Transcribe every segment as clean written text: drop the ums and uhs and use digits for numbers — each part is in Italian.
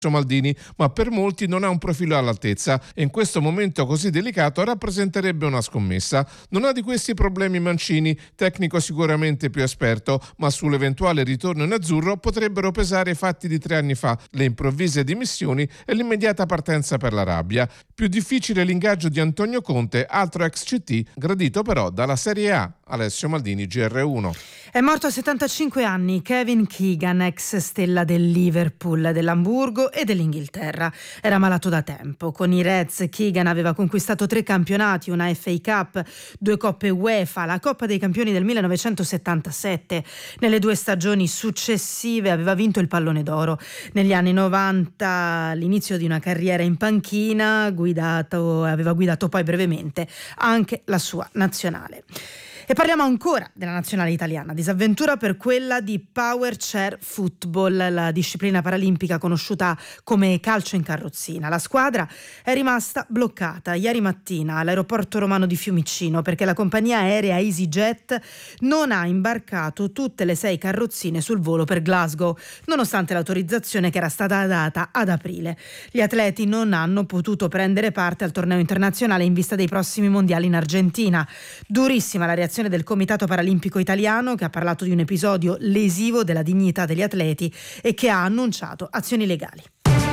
Maldini, ma per molti non ha un profilo all'altezza e in questo momento così delicato rappresenterebbe una scommessa. Non ha di questi problemi Mancini, tecnico sicuramente più esperto, ma sull'eventuale ritorno in azzurro potrebbero pesare i fatti di 3 anni fa, le improvvise dimissioni e l'immediata partenza per l'Arabia. Più difficile l'ingaggio di Antonio Conte, altro ex CT, gradito però dalla Serie A. Alessio Maldini, GR1. È morto a 75 anni Kevin Keegan, ex stella del Liverpool, dell'Amburgo e dell'Inghilterra. Era malato da tempo. Con i Reds Keegan aveva conquistato 3 campionati, una FA Cup, 2 coppe UEFA, la Coppa dei Campioni del 1977. Nelle 2 stagioni successive aveva vinto il Pallone d'Oro. Negli anni 90, l'inizio di una carriera in panchina, aveva guidato poi brevemente anche la sua nazionale. E parliamo ancora della nazionale italiana, disavventura per quella di Power Chair Football, la disciplina paralimpica conosciuta come calcio in carrozzina. La squadra è rimasta bloccata ieri mattina all'aeroporto romano di Fiumicino perché la compagnia aerea EasyJet non ha imbarcato tutte le 6 carrozzine sul volo per Glasgow, nonostante l'autorizzazione che era stata data ad aprile. Gli atleti non hanno potuto prendere parte al torneo internazionale in vista dei prossimi mondiali in Argentina. Durissima la reazione del Comitato Paralimpico Italiano, che ha parlato di un episodio lesivo della dignità degli atleti e che ha annunciato azioni legali.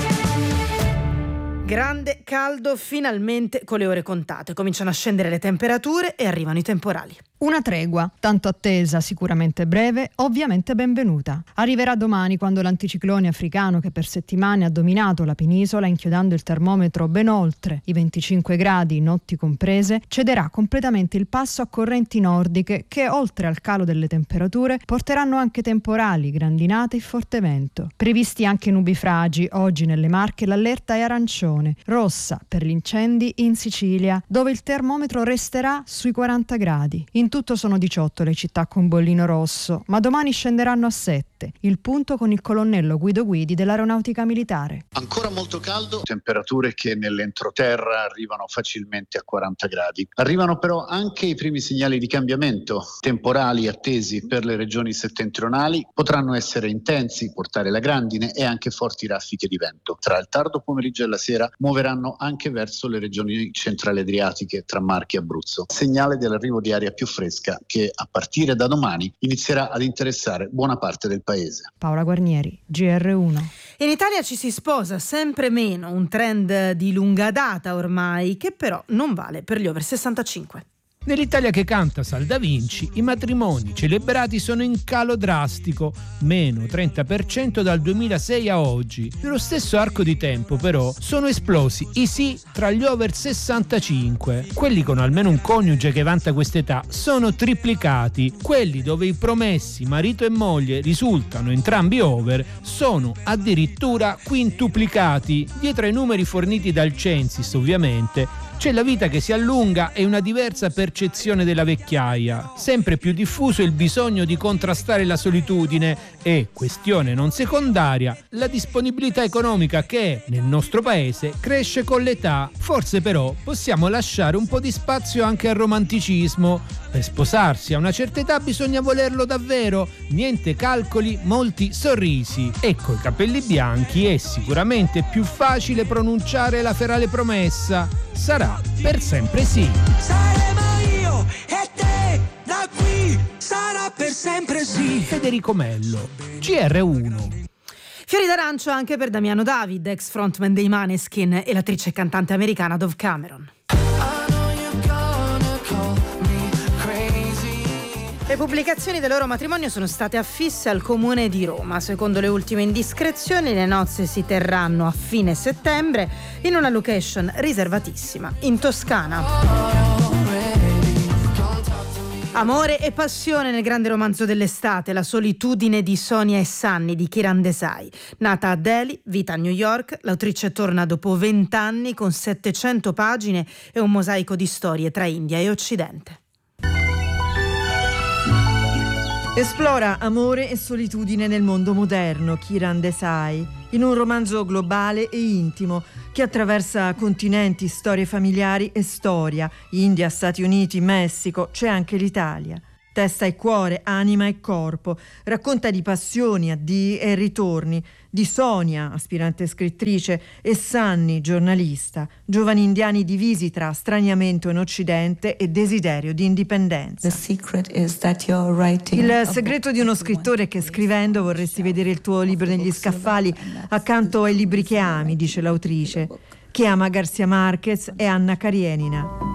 Grande caldo finalmente con le ore contate. Cominciano a scendere le temperature e arrivano i temporali. Una tregua, tanto attesa, sicuramente breve, ovviamente benvenuta. Arriverà domani quando l'anticiclone africano che per settimane ha dominato la penisola, inchiodando il termometro ben oltre i 25 gradi, notti comprese, cederà completamente il passo a correnti nordiche che, oltre al calo delle temperature, porteranno anche temporali, grandinate e forte vento. Previsti anche nubifragi. Oggi nelle Marche l'allerta è arancione, rossa per gli incendi in Sicilia, dove il termometro resterà sui 40 gradi. In tutto sono 18 le città con bollino rosso, ma domani scenderanno a 7, il punto con il colonnello Guido Guidi dell'Aeronautica Militare. Ancora molto caldo, temperature che nell'entroterra arrivano facilmente a 40 gradi. Arrivano però anche i primi segnali di cambiamento. Temporali attesi per le regioni settentrionali potranno essere intensi, portare la grandine e anche forti raffiche di vento. Tra il tardo pomeriggio e la sera muoveranno anche verso le regioni centrali adriatiche tra Marche e Abruzzo. Segnale dell'arrivo di aria più fresca che a partire da domani inizierà ad interessare buona parte del paese. Paola Guarnieri, GR1. In Italia ci si sposa sempre meno, un trend di lunga data ormai, che però non vale per gli over 65. Nell'Italia che canta Sal Da Vinci, i matrimoni celebrati sono in calo drastico, meno 30% dal 2006 a oggi. Nello stesso arco di tempo, però, sono esplosi i sì tra gli over 65. Quelli con almeno un coniuge che vanta quest'età sono triplicati. Quelli dove i promessi marito e moglie risultano entrambi over sono addirittura quintuplicati. Dietro ai numeri forniti dal Censis, ovviamente, c'è la vita che si allunga e una diversa percezione della vecchiaia. Sempre più diffuso il bisogno di contrastare la solitudine e, questione non secondaria, la disponibilità economica che, nel nostro paese, cresce con l'età. Forse però possiamo lasciare un po' di spazio anche al romanticismo. Per sposarsi a una certa età bisogna volerlo davvero. Niente calcoli, molti sorrisi. E coi capelli bianchi è sicuramente più facile pronunciare la ferale promessa: sarà per sempre sì. Saremo io e te, da qui sarà per sempre sì. Federico Mello, GR1. Fiori d'arancio anche per Damiano David, ex frontman dei Maneskin, e l'attrice e cantante americana Dove Cameron. Le pubblicazioni del loro matrimonio sono state affisse al Comune di Roma. Secondo le ultime indiscrezioni, le nozze si terranno a fine settembre in una location riservatissima in Toscana. Amore e passione nel grande romanzo dell'estate, La solitudine di Sonia e Sunny di Kiran Desai. Nata a Delhi, vita a New York, l'autrice torna dopo 20 anni con 700 pagine e un mosaico di storie tra India e Occidente. Esplora amore e solitudine nel mondo moderno, Kiran Desai, in un romanzo globale e intimo che attraversa continenti, storie familiari e storia. India, Stati Uniti, Messico, c'è anche l'Italia. testa e cuore, anima e corpo. Racconta di passioni, addii e ritorni, di Sonia, aspirante scrittrice, e Sunny, giornalista, giovani indiani divisi tra straniamento in Occidente e desiderio di indipendenza. Il segreto di uno scrittore è che scrivendo vorresti vedere il tuo libro negli scaffali accanto ai libri che ami, dice l'autrice, che ama Garcia Marquez e Anna Karenina.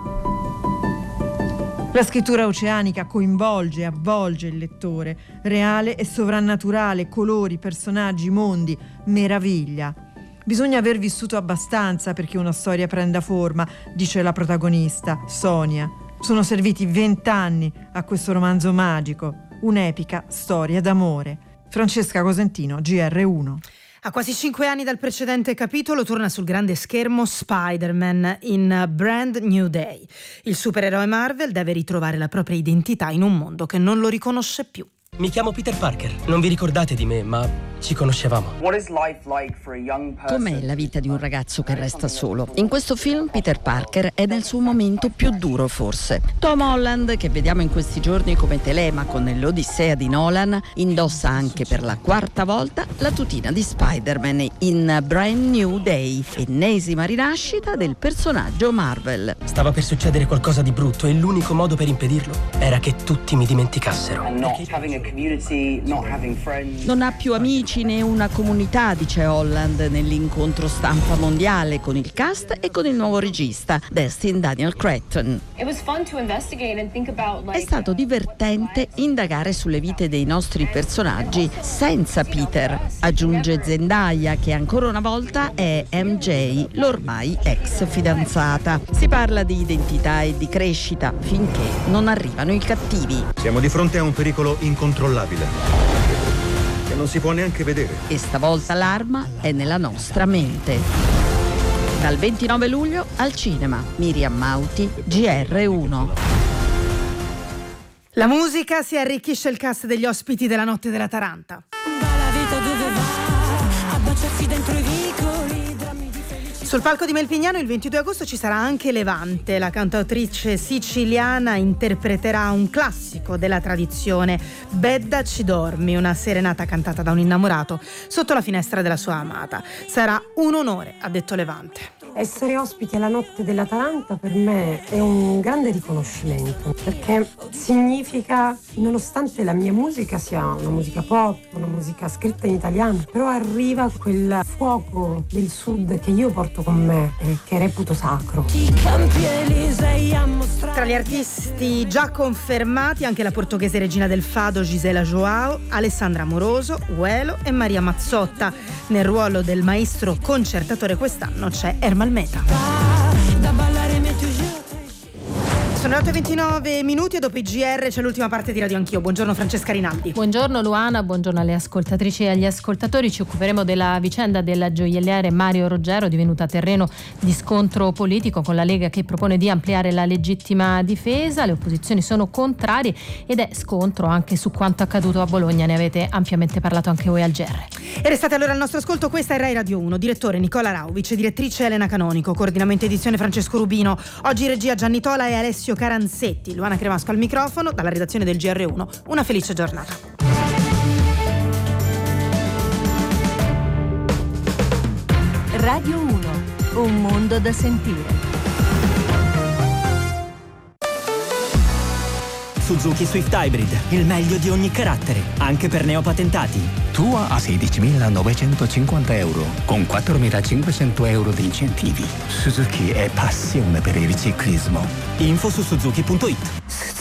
La scrittura oceanica coinvolge e avvolge il lettore, reale e sovrannaturale, colori, personaggi, mondi, meraviglia. Bisogna aver vissuto abbastanza perché una storia prenda forma, dice la protagonista, Sonia. Sono serviti 20 anni a questo romanzo magico, un'epica storia d'amore. Francesca Cosentino, GR1. A quasi 5 anni dal precedente capitolo torna sul grande schermo Spider-Man in Brand New Day. Il supereroe Marvel deve ritrovare la propria identità in un mondo che non lo riconosce più. Mi chiamo Peter Parker. Non vi ricordate di me, ma ci conoscevamo. Com'è la vita di un ragazzo che resta solo? In questo film Peter Parker è nel suo momento più duro, forse. Tom Holland, che vediamo in questi giorni come Telemaco nell'Odissea di Nolan, indossa anche per la 4ª volta la tutina di Spider-Man in Brand New Day, ennesima rinascita del personaggio Marvel. Stava per succedere qualcosa di brutto e l'unico modo per impedirlo era che tutti mi dimenticassero. Non ha più amici né una comunità, dice Holland nell'incontro stampa mondiale con il cast e con il nuovo regista, Destin Daniel Cretton. È stato divertente indagare sulle vite dei nostri personaggi senza Peter, aggiunge Zendaya, che ancora una volta è MJ, l'ormai ex fidanzata. Si parla di identità e di crescita finché non arrivano i cattivi. Siamo di fronte a un pericolo incontrollabile che non si può neanche vedere. E stavolta l'arma è nella nostra mente. Dal 29 luglio al cinema. Miriam Mauti, GR1. La musica si arricchisce il cast degli ospiti della Notte della Taranta. La vita dove va a baciarsi dentro i vicoli. Sul palco di Melpignano il 22 agosto ci sarà anche Levante. La cantautrice siciliana interpreterà un classico della tradizione, Bedda ci dormi, una serenata cantata da un innamorato sotto la finestra della sua amata. Sarà un onore, ha detto Levante. Essere ospiti alla Notte della Taranta per me è un grande riconoscimento, perché significa, nonostante la mia musica sia una musica pop, una musica scritta in italiano, però arriva quel fuoco del sud che io porto con me e che reputo sacro. Tra gli artisti già confermati anche la portoghese regina del fado Gisela Joao, Alessandra Amoroso, Uelo e Maria Mazzotta. Nel ruolo del maestro concertatore quest'anno c'è Ermal Meta. Sono 8:29 e dopo i GR c'è l'ultima parte di Radio Anch'io. Buongiorno Francesca Rinaldi. Buongiorno Luana, buongiorno alle ascoltatrici e agli ascoltatori. Ci occuperemo della vicenda della gioielliere Mario Roggero, divenuta terreno di scontro politico con la Lega che propone di ampliare la legittima difesa. Le opposizioni sono contrarie ed è scontro anche su quanto accaduto a Bologna. Ne avete ampiamente parlato anche voi al GR. E restate allora al nostro ascolto. Questa è Rai Radio 1. Direttore Nicola Rauvic, direttrice Elena Canonico, coordinamento edizione Francesco Rubino, oggi regia Gianni Tola e Alessio Caranzetti. Luana Cremasco al microfono, dalla redazione del GR1. Una felice giornata. Radio 1, un mondo da sentire. Suzuki Swift Hybrid, il meglio di ogni carattere, anche per neopatentati. Tua a 16.950 euro, con 4.500 euro di incentivi. Suzuki è passione per il ciclismo. Info su suzuki.it.